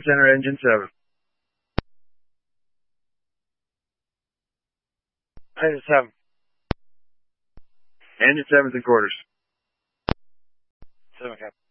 center, engine 7. Engine 7. Engine 7's in quarters. 7, Captain.